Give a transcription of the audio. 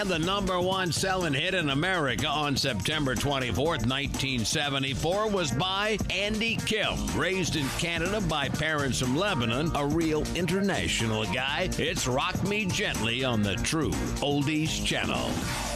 the #1 selling hit in America on September 24th, 1974 was by Andy Kim. Raised in Canada by parents from Lebanon, a real international guy. It's Rock Me Gently on the True Oldies Channel.